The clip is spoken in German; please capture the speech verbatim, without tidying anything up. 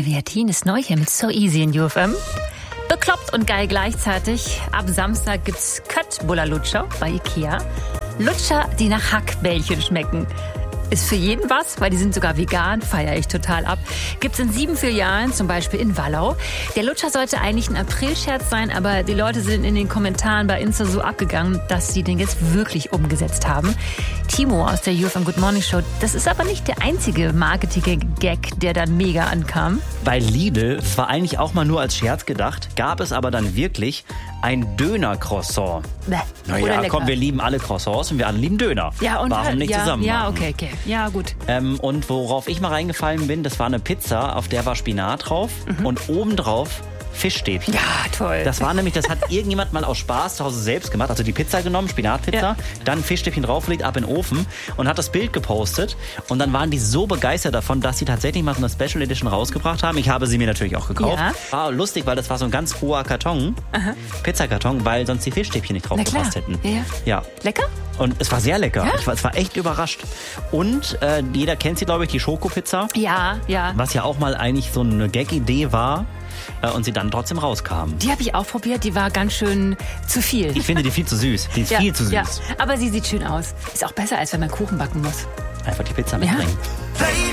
Viatin ist neu hier mit So Easy in U F M. Bekloppt und geil gleichzeitig. Ab Samstag gibt's Köttbullar-Lutscher bei Ikea. Lutscher, die nach Hackbällchen schmecken. Ist für jeden was, weil die sind sogar vegan, feiere ich total ab. Gibt's in sieben Filialen, zum Beispiel in Wallau. Der Lutscher sollte eigentlich ein Aprilscherz sein, aber die Leute sind in den Kommentaren bei Insta so abgegangen, dass sie den jetzt wirklich umgesetzt haben. Timo aus der U F M Good Morning Show, das ist aber nicht der einzige Marketing-Gag, der dann mega ankam. Bei Lidl, es war eigentlich auch mal nur als Scherz gedacht, gab es aber dann wirklich ein Döner-Croissant. Bäh, naja, komm, wir lieben alle Croissants und wir alle lieben Döner. Ja, und warum nicht ja, zusammen Ja, machen? okay, okay. Ja, gut. Ähm, und worauf ich mal reingefallen bin, das war eine Pizza, auf der war Spinat drauf mhm. und obendrauf Fischstäbchen. Ja, toll. Das war nämlich, das hat irgendjemand mal aus Spaß zu Hause selbst gemacht. Also die Pizza genommen, Spinatpizza, ja. Dann Fischstäbchen draufgelegt, ab in den Ofen und hat das Bild gepostet. Und dann waren die so begeistert davon, dass sie tatsächlich mal so eine Special Edition rausgebracht haben. Ich habe sie mir natürlich auch gekauft. Ja. War lustig, weil das war so ein ganz hoher Karton, Aha. Pizzakarton, weil sonst die Fischstäbchen nicht drauf gepasst hätten. Ja. ja. Lecker? Und es war sehr lecker. Ja? Ich war, es war echt überrascht. Und äh, jeder kennt sie, glaube ich, die Schokopizza. Ja, ja. Was ja auch mal eigentlich so eine Gag-Idee war. Und sie dann trotzdem rauskam. Die habe ich auch probiert, die war ganz schön zu viel. Ich finde die viel zu süß. Die ist ja, viel zu süß. Ja. Aber sie sieht schön aus. Ist auch besser, als wenn man Kuchen backen muss. Einfach die Pizza mitbringen. Ja.